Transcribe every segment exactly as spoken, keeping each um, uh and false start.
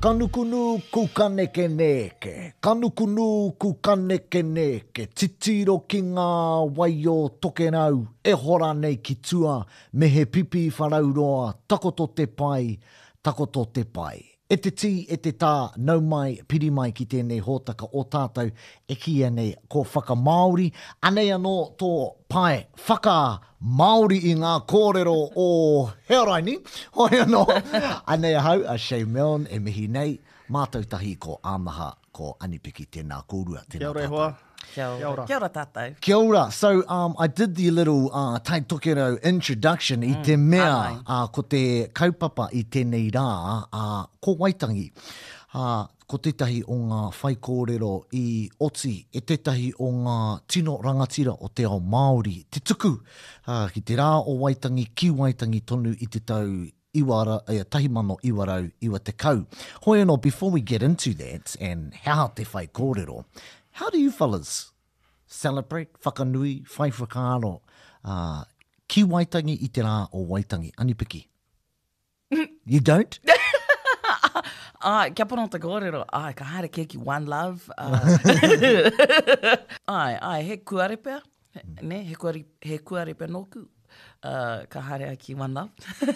Kanukunu kukaneke neke, kanukunu kukaneke neke, titiro ki ngā waio tokenau, e hora nei ki tua, me he pipi wharauroa, takoto te pai, takoto te pai. E te tī, e te tā, nau mai, piri mai ki tēnei hōtaka o tātou, e kia nei ko whaka Māori, anei anō tō pai, whaka Māori i ngā kōrero o Hearaini, hoi anō, anei ahau, a Shay Milne, e mihi nei, mātou tahi ko āmaha, ko Anipiki tēnā kōrua, tēnā Kia ora e tātou. hoa. Kia ora. Kia ora tātou. Kia ora. So um, I did the little uh, tai tokero introduction i te mea uh, ko te kaupapa i tēnei rā, uh, ko Waitangi. Uh, ko tētahi o ngā whai kōrero i Oti, e tētahi o ngā tino rangatira o te ao Māori. Te tuku uh, ki te rā o Waitangi, ki Waitangi tonu i te tau iwara, eh, tahimano iwarau iwa te kau. Hoi anō, before we get into that and how te whai kōrero, how do you fellas celebrate, whakanui, whai whakaaro, uh, ki Waitangi i te rā o Waitangi? Anipiki? You don't? Ai, kia pono te kōrero. Ai, ka haere kia ki One Love. Uh, ai, ai, he kuarepea. Ne, he, kuari, he kuarepea nōku. Uh, ka haere ki One Love.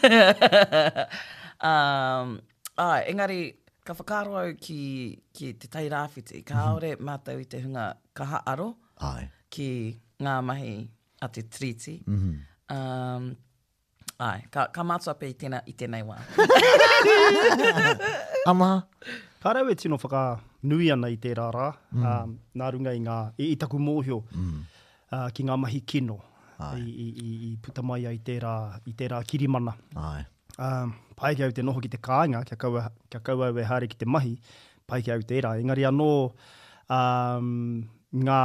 um, ai, engari, ka whakaaro au ki, ki te tai rāwhiti. Ka aore mātou i te hunga kaha aro. Ai. Ki ngā mahi a te triti. Mm-hmm. Um, ai, ka, ka mātua pe i tēnā, i tēnei wā. Amaha? Ka rau e tino whaka nui ana i te rārā, mm. um, nā runga i ngā i, i taku mōhio, mm. uh, ki ngā mahi kino, i, i, i, i puta mai ai te rā, i te rā kirimana. Ai. Um, pai ki au te noho ki te kāinga, kia kaua, kia kaua au e haere ki te mahi, pai ki au te rā. Engari anō, um, ngā,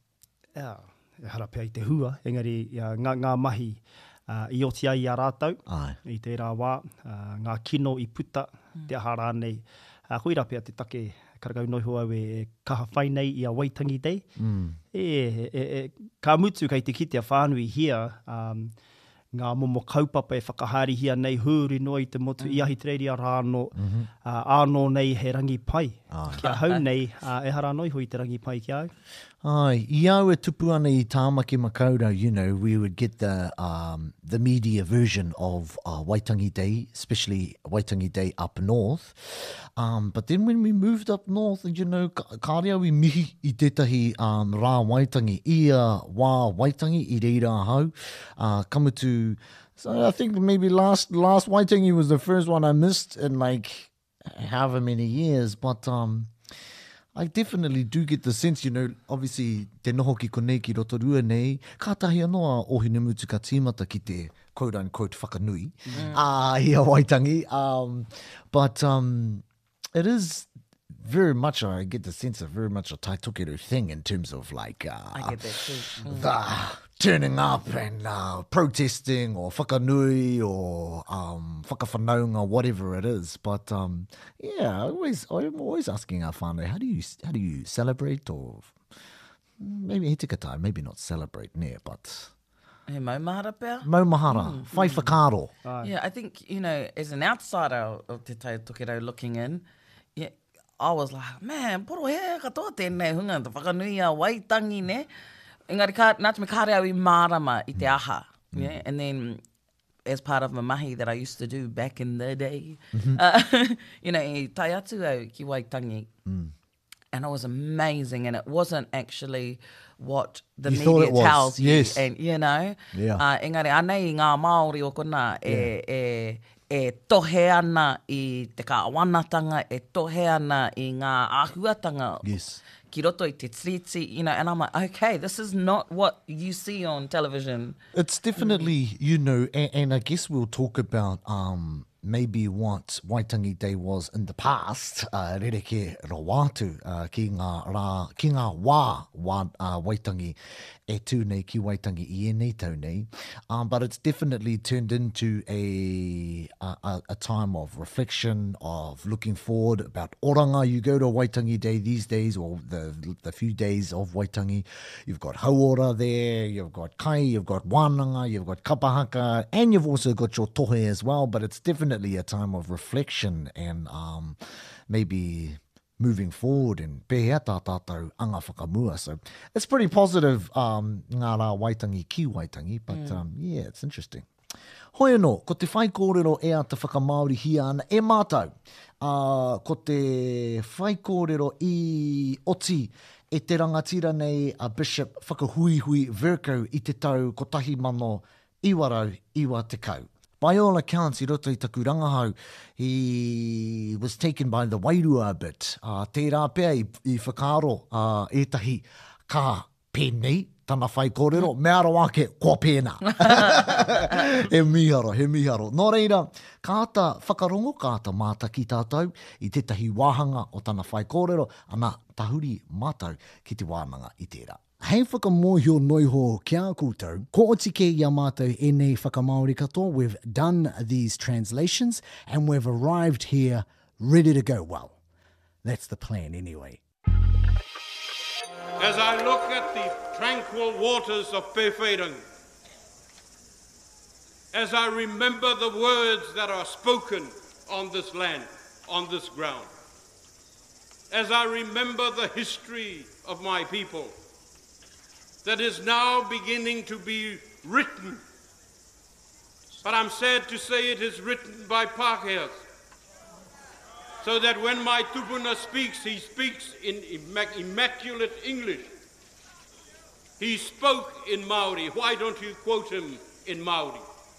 uh, e harapea i te hua, engari uh, ngā, ngā mahi uh, i oti ai a rātau, Ai. i te rā wā, uh, ngā kino i puta, mm. te aha rānei. Uh, hui rapea te take, karakau noiho au e kaha whainei i a Waitangi Day. Mm. E, e, e, ka mutu kei te kitea whānui hia, um, ngā momo kaupapa e whakahari hia nei hūri noa i te motu mm. i ahi te reiri a rāno, mm-hmm. uh, āno nei he rangi pai. Ai. Kia hau nei, uh, e hara noiho i te rangi pai ki au. Ai, i au e tupu ana i tāmaki makaurau, you know, we would get the um, the media version of uh, Waitangi Day, especially Waitangi Day up north. Um, but then when we moved up north, you know, ka, ka rea wi mihi i tētahi um, rā Waitangi, ia wā Waitangi i reira hau, uh, kamutu. So I think maybe last last Waitangi was the first one I missed in like however many years, but um, I definitely do get the sense, you know, obviously, te noho ki konei ki Rotorua nei, kātahi anoa o hine mutu ka tīmata ki te quote-unquote whakanui, mm. uh, i a Waitangi. Um, but um, it is very much, I get the sense of very much a tai tokeru thing in terms of like uh, I get that too. Mm. the turning up and uh, protesting or whakanui or um, whakawhanaunga, whatever it is. But um, yeah, I always, I'm always asking our whānau, how do you how do you celebrate or maybe he tika tai, maybe not celebrate near, but He maumahara pēr? maumahara, mm. whai whakaaro. Yeah, I think, you know, as an outsider of Te Tai Tokero looking in, yeah, I was like, man, poro he katoa tēnei hunga, te whakanui a Waitangi, ne? Engari, ka, nā te me kāre au I mārama I te aha. Mm. Yeah? And then, as part of my mahi that I used to do back in the day, mm-hmm. uh, you know, I tai atu au ki Waitangi. Mm. And it was amazing, and it wasn't actually what the you media tells you. Yes. And, you know, yeah. uh, engari, anei ngā Māori o kona e, yeah. e, e tohe ana I te kāwanatanga, e tohe ana I ngā āhuatanga. Yes. Ki roto I te triti, you know, and I'm like, okay, this is not what you see on television. It's definitely, you know, and, and I guess we'll talk about um, maybe what Waitangi Day was in the past, uh, rereke rawatu, uh, ki ngā rā, ki ngā wā, wā uh, Waitangi. e tū nei ki Waitangi i e nei tau nei. Um, but it's definitely turned into a, a, a time of reflection, of looking forward about oranga. You go to a Waitangi Day these days, or the, the few days of Waitangi, you've got hauora there, you've got kai, you've got wānanga, you've got kapahaka, and you've also got your tohe as well. But it's definitely a time of reflection and um, maybe moving forward and pēhea tā tātou anga whakamua. So it's pretty positive, um, ngā rā Waitangi ki Waitangi, but mm. um, yeah, it's interesting. Hoi anō, ko te whai kōrero ea te whakamaori hia ana e mātou. Uh, ko te whai kōrero i oti e te rangatira nei a Bishop Whakahuihui Virko i te tau kotahi mano iwarau iwa te kau. By all accounts, i roto i taku rangahau, he was taken by the wairua a bit. Uh, tērā pēr i, i whakaaro uh, etahi ka pēnei, tana whai kōrero, me aro ake, kua pēnā. he miharo, he miharo. Nō reira, kāta whakarongo, kāta māta ki tātou, i tetahi wāhanga o tana whai kōrero, ana tahuri mātou ki te wānanga i tērā. Hei whakamohio noiho kia koutou, ko otike i a mātou e nei whakamaori katoa. We've done these translations and we've arrived here ready to go. Well, that's the plan anyway. As I look at the tranquil waters of Pewherang, as I remember the words that are spoken on this land, on this ground, as I remember the history of my people, that is now beginning to be written. But I'm sad to say it is written by Pākehās, so that when my tupuna speaks, he speaks in immac- immaculate English. He spoke in Māori. Why don't you quote him in Māori?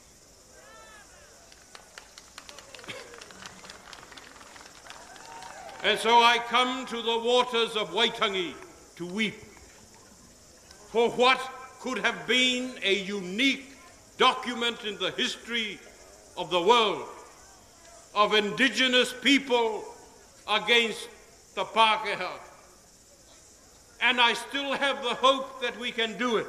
And so I come to the waters of Waitangi to weep for what could have been a unique document in the history of the world of indigenous people against the Pākehā. And I still have the hope that we can do it.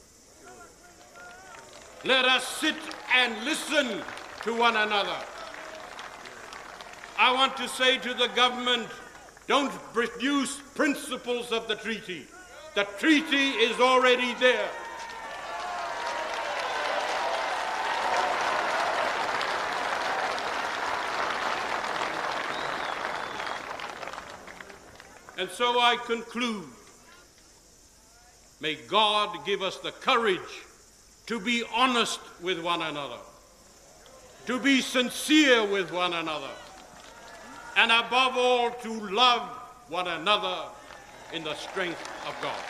Let us sit and listen to one another. I want to say to the government, don't produce principles of the treaty. The treaty is already there. And so I conclude, may God give us the courage to be honest with one another, to be sincere with one another, and above all, to love one another in the strength of God.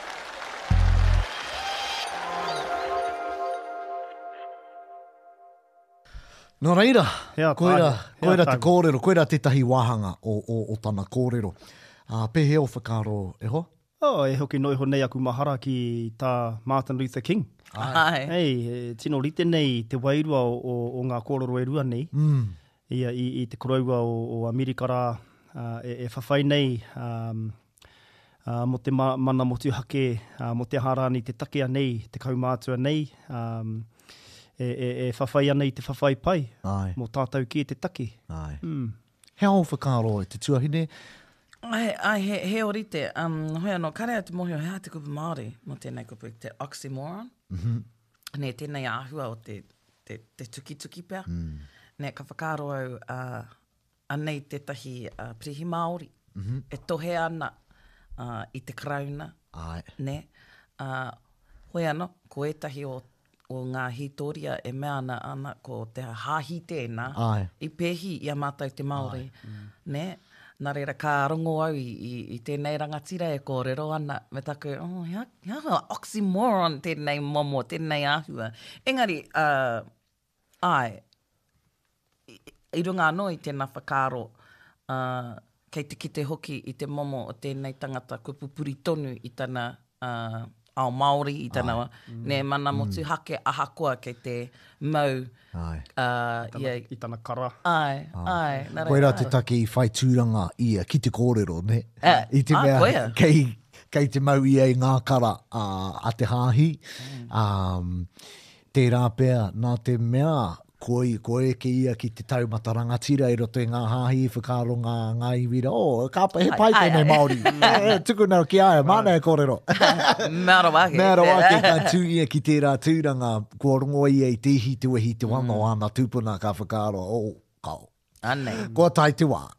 Nō reira, Hea koera, tāne, koera hea te tāne. kōrero, koera te tahi wāhanga o, o, o tana kōrero. Uh, pehe o whakaro e ho? Oh, e hoki noiho nei aku mahara ki tā Martin Luther King. Ai. Hei, e, tino rite nei te wairua o, o, o ngā kōrero e rua nei. Mm. Ia, i, i te koroua o, o Amerika rā, uh, e, e whawhai nei, um, uh, mo te ma, mana motu hake, uh, mo te harani te takea nei, te kaumātua nei, um, e, e, e whawhai anei te whawhai pai, Ai, mo tātou ki e te taki. ai. Mm. Hea o whakaro e te tuahine? Ai, ai he, he orite, um, hoi anō, kare au te mohio, hea te kupu Māori, mo tēnei kupu, te oxymoron. Mm-hmm. Ne tēnei āhua o te, te, te tuki-tuki pēr. Mm. Ne ka whakaro au uh, anei tētahi uh, prihi Māori. Mm-hmm. E tohe ana uh, i te krauna. Ai. Ne, uh, hoi anō, ko etahi o, o ngā hitoria e mea ana, ana ko te hāhi tēnā. Ai. I pehi i a mātou te Māori. Mm. Ne, nā reira ka rongo au i, i, i tēnei rangatira e kōrero ana. Me taku, oh, hea, hea oxymoron tēnei momo, tēnei āhua. Engari, uh, ai, i, i runga anō i tēnā whakaro, uh, kei te kite hoki i te momo o tēnei tangata kupupuri tonu i tana uh, ao Māori, i tana, mm. ne mana motu hake ahakoa kei te mau. Ai. Uh, Tana, yeah, I tana kara. ai, ai. nā Koera reira. te take i whai tūranga ia ki te kōrero, ne? Eh, I te ah, mea, koea. kei, kei te mau ia i ngā kara uh, a te hāhi. Um, tērā pēr, nā te mea, Koe, koe ke ia ki te taumata rangatira i roto i ngā hāhi i whakaro ngā, ngā iwira. O, oh, kāpa he pai tēnei Māori. E, tuku nau ki aia, mānei kōrero. Mēra wake. Mēra wake, ka tū ia ki tērā tūranga, kua rongo ia i te hi te wehi te wano mm. ana tūpuna ka whakaro. O, oh, kau. Anei. Kua tai te wā.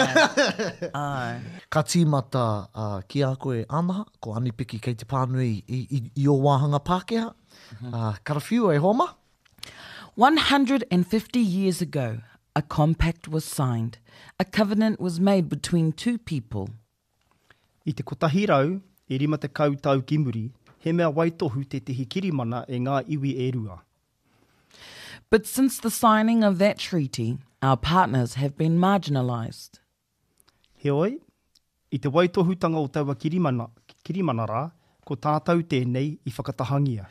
Ai. Ka tīmata uh, ki a koe anaha, ko anipiki kei te pānui i, i, i o wāhanga Pākehā. Mm-hmm. Uh, karawhiu e homa. one hundred fifty years ago, a compact was signed. A covenant was made between two people. I te kotahi rau, e rima te kautau ki muri, he mea waitohu te tehi kirimana e ngā iwi e rua. But since the signing of that treaty, our partners have been marginalised. He oi, i te waitohutanga o taua kirimana, kirimana rā, ko tātou tēnei i whakatahangia.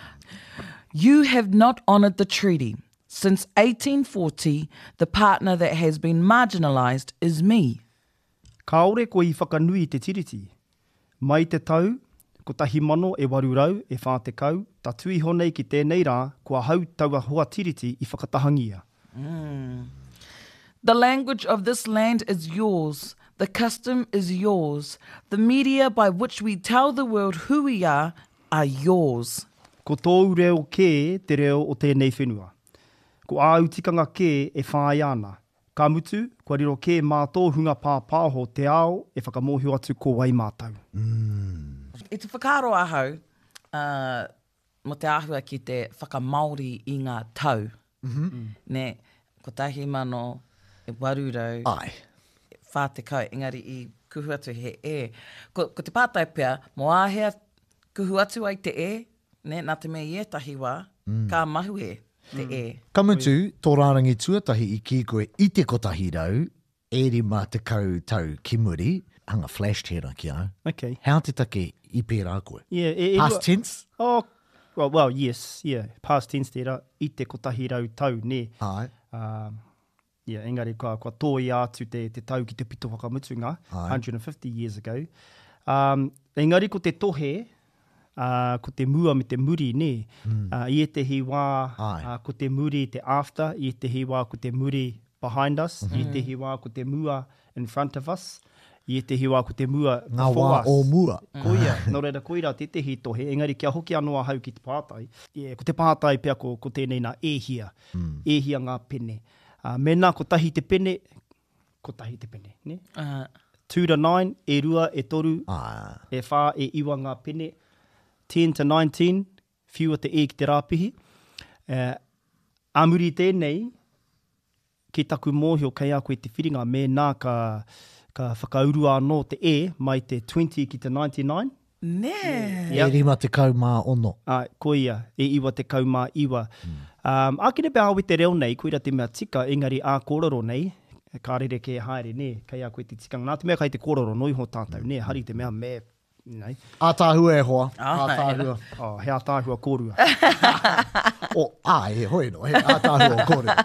You have not honoured the treaty. Since eighteen forty, the partner that has been marginalised is me. Kaore ko i whakanui te tiriti. Mai te tau, ko tahi mano e warurau e whā te kau, ta tui honei ki tēnei rā, kua hau taua hoa tiriti i whakatahangia. Mm. The language of this land is yours. The custom is yours. The media by which we tell the world who we are are yours. Ko tōu reo kē te reo o tēnei whenua. Ko āutikanga kē e whāi ana. Ka mutu, kua riro kē mātō hunga pāpāho te ao e whakamohio atu ko wai mātau. Mm. I te whakaro ahau, uh, mo te āhua ki te whakamaori i ngā tau. Mm-hmm. Ne, ko tahi mano e warurau. Ai. Whā te kau, engari i kuhu atu he e. Ko, ko te pātai pia, mo āhea kuhu atu ai te e, ne, nā te mea i etahi wā, mm. ka mahu e te mm. e. Kamutu, tō rārangi tuatahi i ki koe i te kotahi rau, e rima te kau tau ki muri, hanga flashed here ki au. Okay. How te take i pērā koe? Yeah, e, e, Past tense? Oh, well, well, yes, yeah. Past tense tērā, i te kotahi rau tau, ne. Ai. Um, yeah, engari, kua, kua tōi atu te, te tau ki te pito whakamutunga, one hundred fifty years ago. Um, engari, ko te tohe, Uh, ko te mua me te muri, ne? Mm. Uh, I e te hiwā, uh, ko te muri te after, I e te hiwā ko te muri behind us, mm-hmm. I e te hiwā ko te mua in front of us, I e te hiwā ko te mua Ngā before wā us. o mua. Koia, nō reira koira te te hi tohe, engari kia hoki anō hau ki te pātai. Yeah, ko te pātai pia ko, ko tēnei nā ehia, mm. ehia ngā pene. Uh, mena ko tahi te pene, ko tahi te pene, ne? Uh, two to nine, e rua, e toru, Ah. e whā, e iwa ngā pene. ten to nineteen, whiua te e ki te rāpihi. Uh, amuri tēnei, ki taku mōhio kei a koe te whiringa, me nā ka, ka whakauru anō te e, mai te twenty ki te ninety-nine. ne. E rima te kau mā ono. Uh, ko ia, e iwa te kau mā iwa. Mm. Um, Ākine pē awe te reo nei, koira te mea tika, engari ā kōrero nei, ka rere ke haere, ne, kei a koe te tikanga. Nā te mea kai te kōrero noi ho tātou, mm. ne, hari te mea me, nei. Ātāhua e hoa. Ah, Ātāhua. Oh, he ātāhua kōrua. o, ā, e hoi no, he ātāhua kōrua.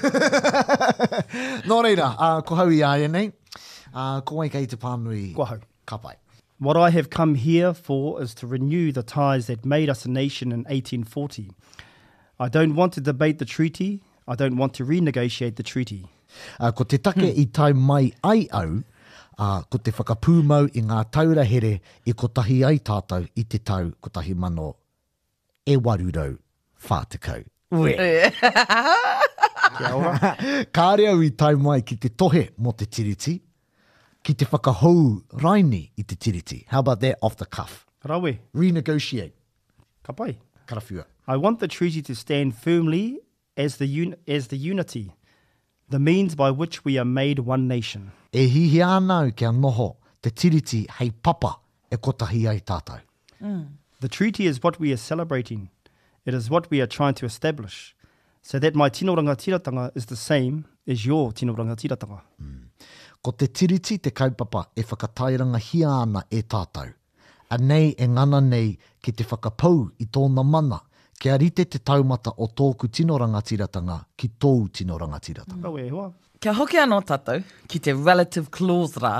Nō reira, uh, ko hau i aia nei, uh, ko wai kei te pānui. Ko hau. Ka pai. What I have come here for is to renew the ties that made us a nation in eighteen forty. I don't want to debate the treaty. I don't want to renegotiate the treaty. Uh, ko te take i tai mai ai au, uh, ko te whakapūmau i ngā taurahere i kotahi ai tātou i te tau kotahi mano e warurau whātekau. Ue! Kia ora. Kāre au i tai mai ki te tohe mo te tiriti, ki te whakahou raini i te tiriti. How about that off the cuff? Rawe, Renegotiate. ka pai. Karawhua. I want the treaty to stand firmly as the un- as the unity, the means by which we are made one nation. E hihi anau kia noho te tiriti hei papa e kotahi ai tātou. The treaty is what we are celebrating. It is what we are trying to establish, so that my tino rangatiratanga is the same as your tino rangatiratanga. Ko te tiriti te kaupapa e whakatairanga hia ana e tātou. A nei e ngana nei ki te whakapau i tōna mana, kia rite te taumata o tōku tino rangatiratanga ki tōu tino rangatiratanga. Rawe e hoa. Kia hoki anō tātou ki te relative clause rā.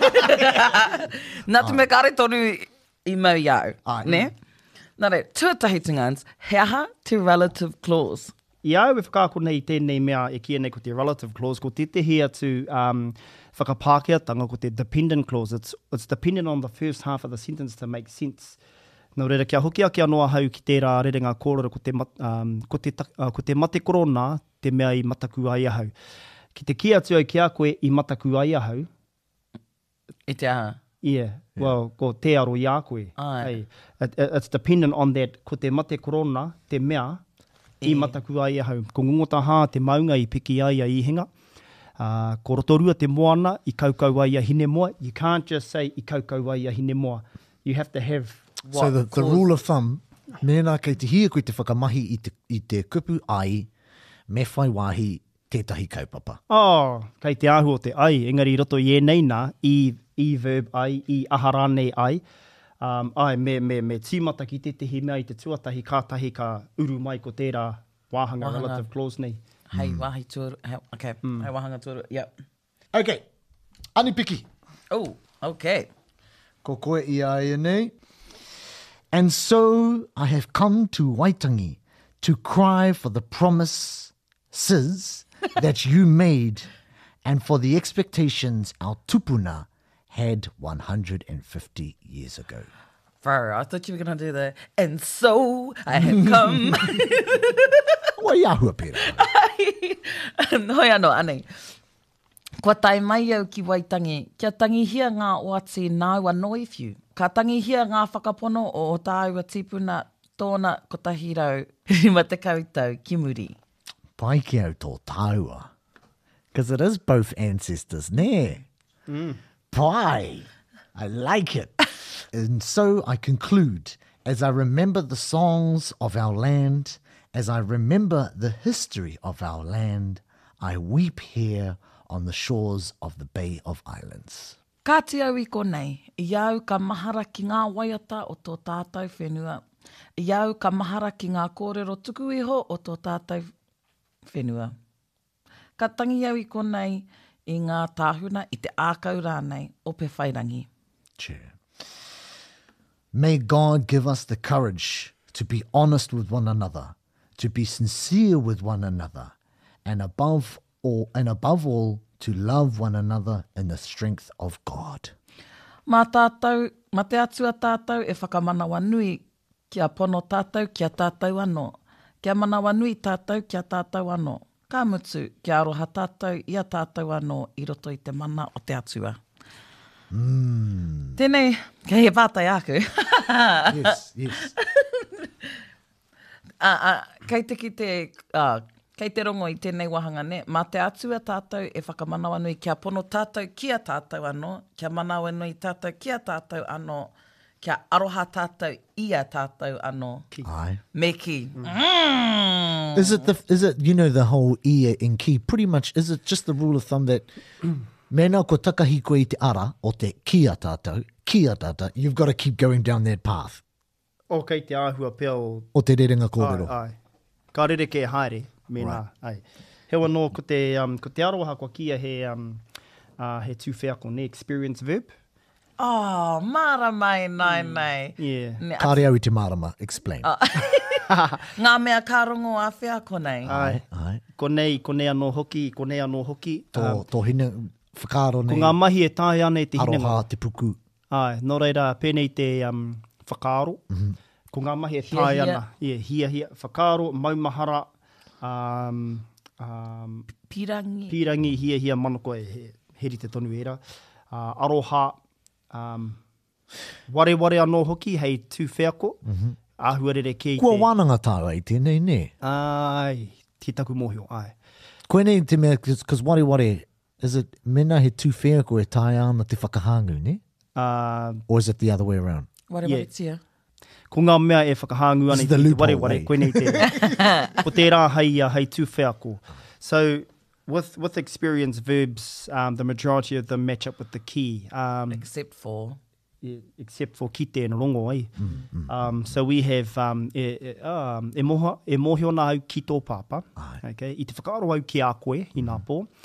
Nā te me kare tonu i mau iau, Ai. ne? Nā re, tuatahi tungans, he aha te relative clause. I au e whakaako nei tēnei mea e kia nei ko te relative clause, ko te te hea tu um, whakapākeatanga ko te dependent clause. It's, it's dependent on the first half of the sentence to make sense. Nō reira, kia hoki ake anoa hau ki tērā rerenga kōrero ko te, mat, um, ko te, uh, ko te mate korona, te mea i mataku ai ahau. Ki te kia atu ai ki a koe i mataku ai ahau. I te aha. Yeah, well, ko te aro i a koe. Ai. Hey, it, it, it's dependent on that, ko te mate korona, te mea, i E. mataku ai ahau. Ko ngongota hā te maunga i piki ai a ihinga. Uh, ko rotorua te moana i kaukau ai a hine moa. You can't just say i kaukau ai a hine moa. You have to have What So the, the clause? rule of thumb, mena kei te hia koe te whakamahi i te, i te kupu ai, me whai wāhi tētahi kaupapa. Oh, kei te ahu o te ai. Engari roto i e nei nā, i, i verb ai, i aharane ai. Um, ai, me, me, me tīmata ki te tehi mea i te tuatahi kātahi ka uru mai ko tērā wāhanga, Wāhanga. relative clause nei. Hei wahi tuaru, hei, okay, mm. hei wahanga tuaru, yep. Okay, ani piki. Oh, okay. Ko koe i ai nei. And so I have come to Waitangi to cry for the promises that you made and for the expectations our tupuna had one hundred fifty years ago. Bro, I thought you were going to do the, and so I have come. Wa i ahua pera. Hoi anō, anei. Kua tai mai au ki Waitangi, kia tangihia ngā oati nāu anō iwhiu. Ka tangihia ngā whakapono o o tāua tipuna tōna kotahi rau rima te kautau ki muri. Pai ki au tō tāua. Because it is both ancestors, ne? Mm. Pai. I like it. And so I conclude, as I remember the songs of our land, as I remember the history of our land, I weep here on the shores of the Bay of Islands. Ka te au i konei, i au ka mahara ki ngā waiata o tō tātou whenua. I au ka mahara ki ngā kōrero tuku iho o tō tātou whenua. Ka tangi au i konei i ngā tāhuna i te ākau rānei o pe whairangi. Chair. May God give us the courage to be honest with one another, to be sincere with one another, and above all, and above all, to love one another in the strength of God. Mā tātou, mā te atua tātou e whakamanawa nui kia pono tātou kia tātou anō. Kia manawa nui tātou kia tātou anō. Ka mutu kia aroha tātou ia tātou anō i roto i te mana o te atua. Mm. Tēnei, kei he pātai aku. Yes, yes. uh, uh, kei te ki te, uh, kei te rongo i tēnei wahanga ne, mā te atua tātou e whakamanawa nui kia pono tātou kia tātou anō, kia manawa nui tātou kia tātou anō, kia aroha tātou ia tātou anō. Aye. Me ki. Mm. Is it the? Is it you know the whole ia in ki? Pretty much. Is it just the rule of thumb that mena ko takahi koe i te ara o te kia tātou, kia tātou. You've got to keep going down that path. O kei te āhua pia o... O te rerenga kōrero. Ai, ai. Ka rere ke haere, mena. Right. Ai. Hewa no, ko te, um, ko te aroha kua kia he, um, uh, he tūwhiako ne, experience verb. Oh, mara mai nai nei. Yeah. Ne, Kāre au i te marama. Explain. ngā mea kārongo a whia konei. Ai. Ai. Ko nei, ko nei anō hoki, ko nei anō hoki. Tō, Um, tō hine whakaaro ko nei. ngā mahi e tāi ana i te hinenga. Aroha te puku. Ai, nō reira, pēnei te um, whakaaro. Mm-hmm. Ko ngā mahi e Hia, tāi hia. ana. Yeah, hia, hia. Whakaaro, maumahara, um, um, Pirangi. pirangi, hia, hia, manoko e he, heri te tonu era. Uh, aroha, um, ware ware anō hoki, hei tūwhiako. Mm-hmm. Ahuarere ke i Kua te... wānanga tāua i tēnei, ne? Ai, te taku mōhio, ai. Koe nei te mea, because ware ware, is it mena he tūwhiako e tāi ana te whakahangu, ne? Uh, Or is it the other way around? Ware Yeah. ware tia. ko ngā mea e whakahangu ana This i is the te loophole, ware ware, eh? koe nei te... ko tērā hei, uh, hei tūwhiako. So, with, with experience verbs, um, the majority of them match up with the key. Um, Except for... Yeah, except for kite and rongo ai. Mm, mm, um, so we have um, e, e, um, e, moha, e mohio nā au ki tō pāpa. Okay? I te whakaaro au ki a koe i nā pō.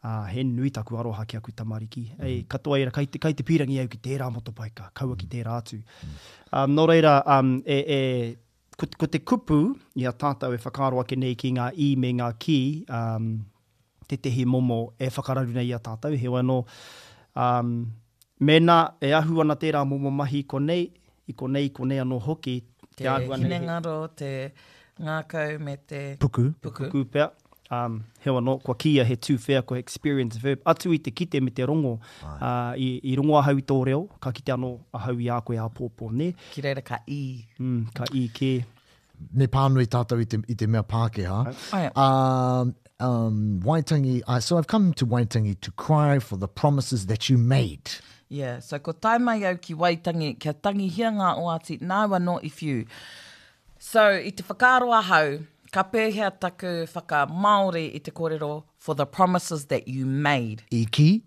uh, he nui taku aroha ki aku tamariki. Mm. Ei, katoa ira, kai te, kai te pirangi au ki tērā motopaika, kaua ki tērā atu. Mm. Um, nō reira, um, e, e, ko, ko te kupu, i a tātou e whakaaro ake nei ki ngā i me ngā ki, um, te tehi momo e whakararu nei i a tātou, he wano, um, mena e ahu ana tērā momo mahi ko nei, i ko nei, ko nei anō hoki, te hinengaro, te ngākau me te Puku. puku. Puku pea. Um, he wano, kua kia he tū whea ko experience verb. Atu i te kite me te rongo, uh, i, i rongo ahau i tō reo, ka kite anō ahau i a koe a pōpō, ne? Ki reira ka i. Mm, ka i ke. Me pānui tātou i te, i te mea Pākehā. Oh, yeah. Um, um, Waitangi, uh, so I've come to Waitangi to cry for the promises that you made. Yeah, so ko tai mai au ki Waitangi, kia tangi hia ngā oati, nāua not if you. So, i te whakaaro ahau, ka pēhea taku whaka Māori i te kōrero for the promises that you made. Iki.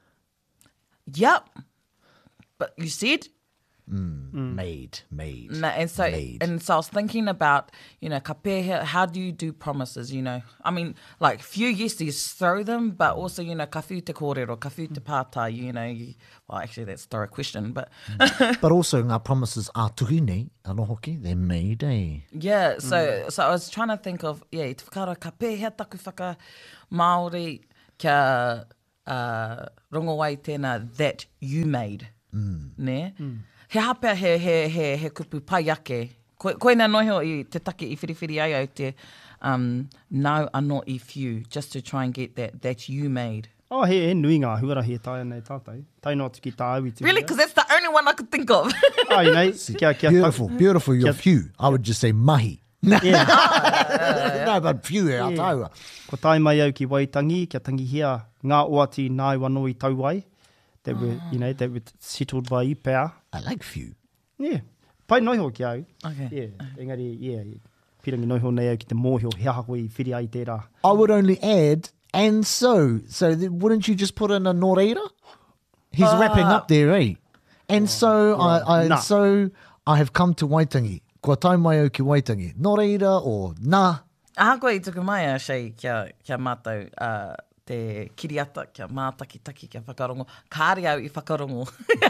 Yep. But you said? Mm. Mm. Made, made, No, and so made. and so I was thinking about, you know, ka pēhea, how do you do promises, you know? I mean, like, few yeses throw them, but also, you know, ka whiu te kōrero, ka whiu te pātai, you know, you, well, actually, that's a thorough question, but... But also, ngā promises a tuhine, anō hoki, they're made, eh? Yeah, so so I was trying to think of, yeah, i te whakaaro, ka pēhea taku whaka Māori kia uh, rongowai tēnā that you made, Mm. ne? Mm. He hapea he, he, he, he kupu pai ake. Ko, koina noho i te take i whiriwhiri ai au te um, no, are not if you, just to try and get that that you made. Oh, he, he nui ngā huarahi e tāia nei tātou. Tai no atu ki tā au i te Really? Because that's the only one I could think of. Ai nei, kia, kia Beautiful, beautiful, your kia- few. I would just say mahi. Yeah. No, but few e a taua. Ko tai mai au ki Waitangi, kia tangi hia ngā oati nāi wano i tauai, that were, you know, that were settled by i pēr. I like few. Yeah. Pai noiho ki au. Okay. Yeah. Engari, yeah. Pirangi noiho nei au ki te mōhio, he aha koe i whiri ai tērā. I would only add, and so. So th- wouldn't you just put in a nō reira? He's Uh, wrapping up there, eh? And so, I, I, Nā. so I have come to Waitangi. Kua tai mai au ki Waitangi. Nō reira or nā. Aha koe i tuku mai a Shea kia, kia mātou uh, te kiriata, kia mātaki-taki, kia whakarongo. Kāre au i whakarongo.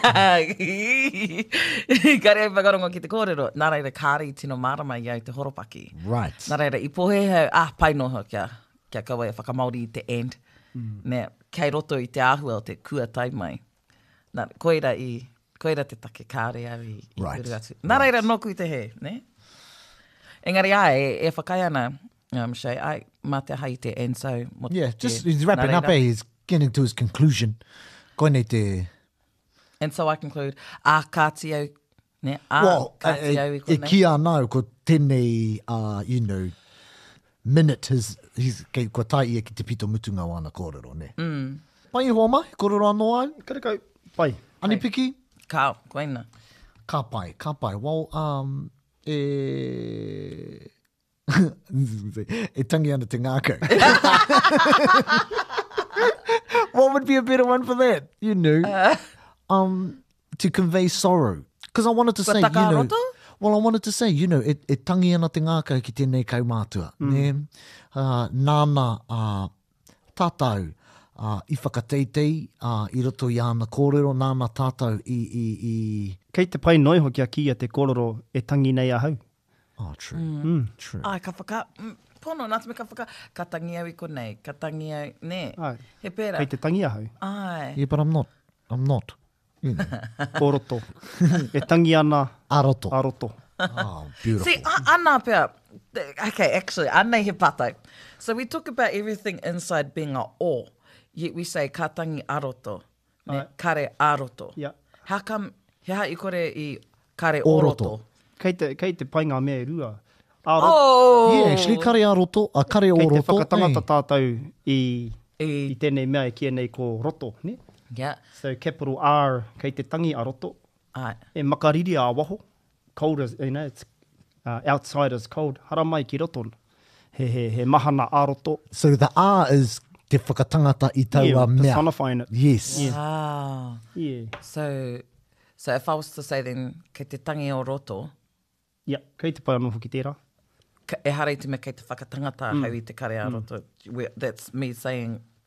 Kāre au i whakarongo ki te kōrero. Nā reira kāre i tino marama i au te horopaki. Right. Nā reira, i pohe hau, ah, pai noho kia, kia kaua e whakamauri i te end. Mm. Ne, kei roto i te āhua o te kua tai mai. Nā, koira i, koira te take kāre au i, i Right. kuru atu. Nā reira, noku i te he, ne? Engari ai, e, e whakai ana, um, Shea, ai, mā te hai te and so. Mo Yeah, te- just he's wrapping nā up, reira. eh? He's getting to his conclusion. Koine te... And so I conclude, a kāti au, ne, a Well, kāti au i e, e konei. ki anau ko tēnei, uh, you know, minute his, his kei kua tai ia ki te pito mutunga wana kōrero, ne? Mm. Pai i hoa mai, kōrero anō au. Karakau, pai. Ani piki? Kā, koina. Ka pai, ka pai. Well, um, e... e tangi ana te ngākau. What would be a better one for that? You know, Uh. um, to convey sorrow. Because I wanted to Kua say, you taka know, roto? well, I wanted to say, you know, e, e tangi ana te ngākau ki tēnei kaumātua. Mm. Ne? Uh, nāna uh, tātou uh, i whakateitei, uh, i roto i ana kōrero, nāna tātou i... i, i Kei te pai noiho kia kia te kōrero e tangi nei ahau. oh, true. Mm. True. Ai, ka whaka, mm, pono, nā te me ka whaka, ka tangi au i konei, ka tangi au, ne, Ai. he pēra. Kei te tangi ahau. Ai, Yeah, but I'm not. I'm not. You know. Kōroto. e tangi ana Aroto. aroto. Oh, beautiful. see, a- ana pēr, okay, actually, anei he patai. So we talk about everything inside being a o, yet we say ka tangi aroto, ne, Ai. kare aroto. Yeah. How come, he ha i kore i kare Oroto. oroto? Kei te, kei te pai ngā mea e rua. Aroto. Oh! Yeah, actually, kare aroto, a kare Kei te oroto. whakatangata eh. tātou i, I, i tēnei mea e kia nei ko roto, ne? yeah, So capital R, kei te tangi aroto. ai. E makariri a waho. Cold as, you know, it's uh, outside is cold. Hara mai ki roto. He, he, he mahana aroto. So the R is te whakatangata i taua Yeah, mea. personifying it. Yes. Yeah. Wow. Yeah. So, so if I was to say then, kei te tangi o roto, Yeah, kei te pai anō hoki tērā. ka, e harei te me kei te whakatangata mm. hau i te kare a roto. Mm. That's me saying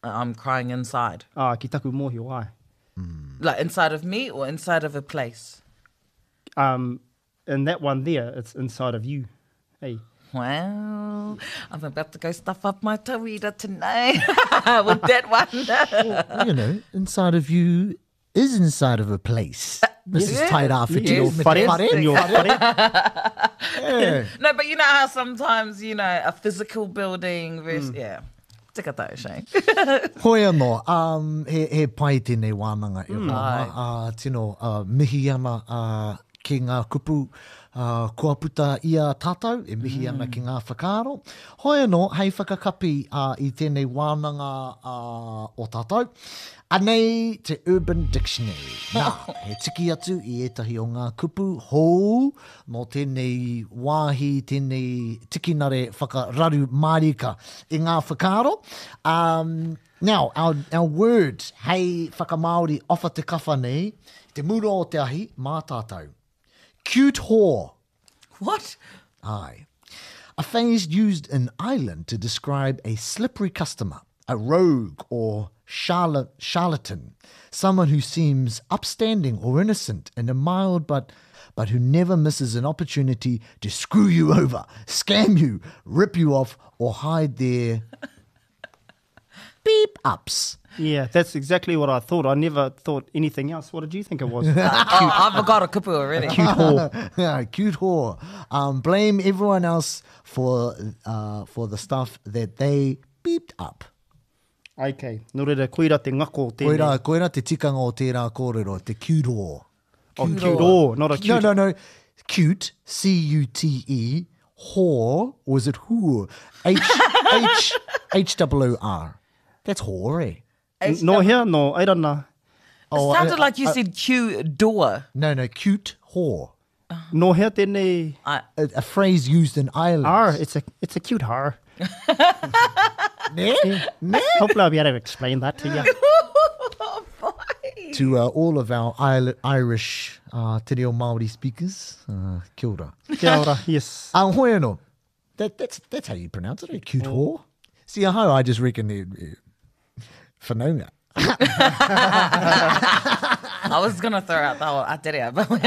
I'm crying inside. Ah, ki taku mōhio ai. Like inside of me or inside of a place? Um, and that one there, it's inside of you. Hey. Wow, I'm about to go stuff up my tawira tonight with that one. You know, inside of you is inside of a place. Missus Yeah. Taira Whitio. Yes, Whare, yes, in your whare. Yeah. No, but you know how sometimes, you know, a physical building versus, yeah. Tika tau, Shane. Hoi anō, um, he, he pai tēnei wānanga e whama, Ai. uh, tino, uh, mihi ana uh, ki ngā kupu uh, kua puta ia tātou, e mihi ana ki ngā whakaaro. Hoi anō, hei whakakapi uh, i tēnei wānanga uh, o tātou. Anei te Urban Dictionary. Nā, he tiki atu i etahi o ngā kupu hou no tēnei wāhi, tēnei tikinare whakararu marika i ngā whakaaro. Um, now, our, our word, hei whakamaori ofa te kawha nei, te muro o te ahi, mā tātou. Cute whore. What? Aye. A phrase used in Ireland to describe a slippery customer, a rogue or charla- charlatan, someone who seems upstanding or innocent and a mild but but who never misses an opportunity to screw you over, scam you, rip you off, or hide their beep ups. Yeah, that's exactly what I thought. I never thought anything else. What did you think it was? Oh, I forgot a kupu already. Cute whore. Yeah, cute whore. Um, blame everyone else for uh, for the stuff that they beeped up. Okay, no reira, koira te ngako tēnei. Koira, koira te tikanga o tērā kōrero, te cute whore. Oh, cute whore, not a cute. No, no, no. Cute, C U T E, whore, or is it whore? H, H, H O O R. That's whore, eh? N- No here, no, I don't know. It Oh, sounded I- like you I- said Q door. No, no, cute whore. No here, tēnei. I, A, a phrase used in Ireland. R, it's a, it's a cute har. Ne? Ne? Hopefully I'll be able to explain that to you. To uh, all of our Isle- Irish uh, te reo Māori speakers, uh, kia ora. Kia ora, yes. Um, hoi anō. That, that's, that's how you pronounce it, a cute whore. See, how I just reckon it, it, whanaunga. I was going to throw out the whole aterea, but I'm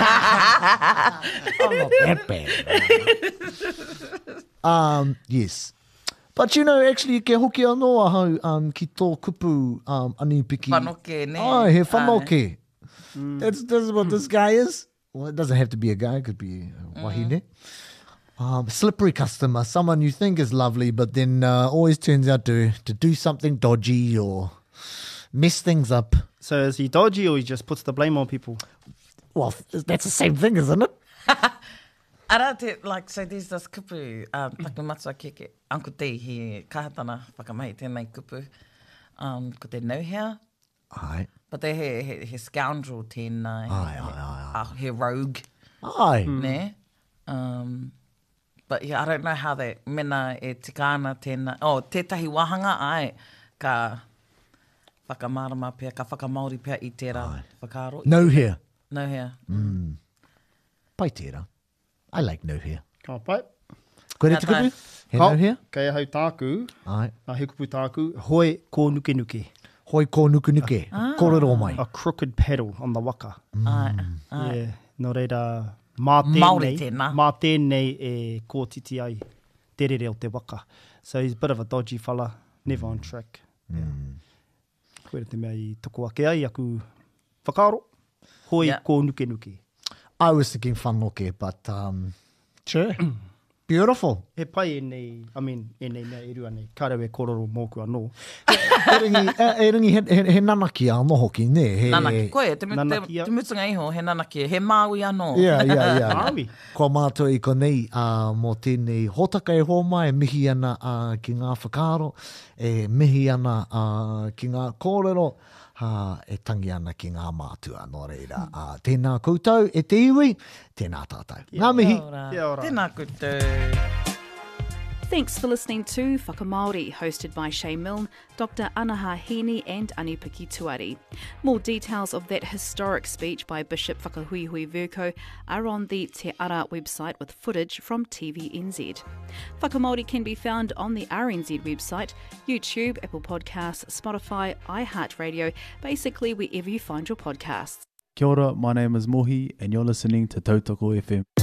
not that bad. um, yes. But you know, actually, ke hoki anō ahau um, ki tō kupu um, anipiki. Whanoke, ne? Oh, he whanoke. That's, that's what this guy is. Well, it doesn't have to be a guy. It could be a wahine. Um, slippery customer, someone you think is lovely, but then uh, always turns out to, to do something dodgy or mess things up. So is he dodgy or he just puts the blame on people? Well, that's the same thing, isn't it? Ara te, like, so there's this kupu, um, taku matua keke, Uncle D, he kahatana whakamai tēnei kupu, um, ko te nauhea, Aye. but they he, he, he scoundrel tēnei, Aye, aye, aye, uh, he rogue, Aye. ne? Um, but yeah, I don't know how they, mena e tika ana tēnei, oh, tētahi wahanga, ai, ka whakamārama pia, ka whakamauri pia i tērā whakaaro. No hair. Nauhea. Pai tērā. I like no hair. Ka pai. Koe Ngā te kupu? tai. He no hair? Kei hau tāku, Aye. a he kupu tāku, hoi kō nuke nuke. Hoi kō nuku nuke. Ah. Kōrero mai. A crooked paddle on the waka. Ai, ai. Yeah, no reira, mā Māori tēnei, tēnā. mā tēnei e kōtiti ai, te rere o te waka. So he's a bit of a dodgy fella, never on track. Yeah. Koe te mea i toko ake ai, aku whakaaro, hoi Yeah. kō nuke nuke. I was thinking whanoke, but um, sure. Beautiful. He pai e nei, I mean, e nei mea e rua nei, karewe kororo mōku anō. e ringi, e, e ringi he, he, he nanaki anō hoki, ne? He, Nanaki, koe, te, mu- te, Nanaki, te mutunga iho, he nanaki, he māui anō. Yeah, yeah, yeah. Māui. Ko mātua i konei uh, mō tēnei hotaka e hōma, e mihi ana uh, ki ngā whakaaro, e mihi ana uh, ki ngā kōrero, uh, e tangi ana ki ngā mātua, nō reira. Uh, tēnā koutou, e te iwi, tēnā tātou. Ngā mihi. Kia ora. Kia ora. Tēnā koutou. Thanks for listening to Whakamaori, hosted by Shay Milne, Doctor Anaha Hini and Anupiki Tuari. More details of that historic speech by Bishop Whakahuihui Virko are on the Te Ara website with footage from T V N Z. Whakamaori can be found on the R N Z website, YouTube, Apple Podcasts, Spotify, iHeartRadio, basically wherever you find your podcasts. Kia ora, my name is Mohi and you're listening to Tautoko F M.